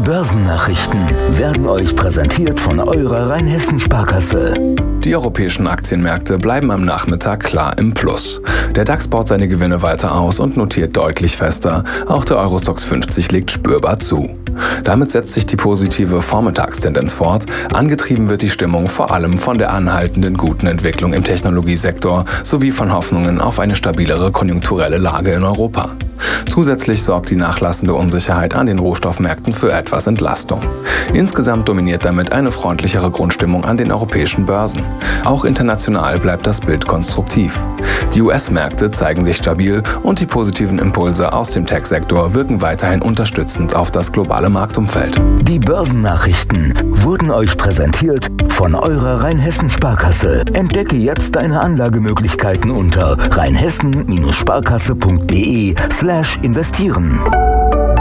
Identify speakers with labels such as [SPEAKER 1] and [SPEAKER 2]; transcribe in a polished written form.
[SPEAKER 1] Börsennachrichten werden euch präsentiert von eurer Rheinhessen-Sparkasse.
[SPEAKER 2] Die europäischen Aktienmärkte bleiben am Nachmittag klar im Plus. Der DAX baut seine Gewinne weiter aus und notiert deutlich fester. Auch der Eurostoxx 50 legt spürbar zu. Damit setzt sich die positive Vormittagstendenz fort. Angetrieben wird die Stimmung vor allem von der anhaltenden guten Entwicklung im Technologiesektor sowie von Hoffnungen auf eine stabilere konjunkturelle Lage in Europa. Zusätzlich sorgt die nachlassende Unsicherheit an den Rohstoffmärkten für etwas Entlastung. Insgesamt dominiert damit eine freundlichere Grundstimmung an den europäischen Börsen. Auch international bleibt das Bild konstruktiv. Die US-Märkte zeigen sich stabil und die positiven Impulse aus dem Tech-Sektor wirken weiterhin unterstützend auf das globale Marktumfeld.
[SPEAKER 1] Die Börsennachrichten wurden euch präsentiert von eurer Rheinhessen-Sparkasse. Entdecke jetzt deine Anlagemöglichkeiten unter rheinhessen-sparkasse.de/investieren.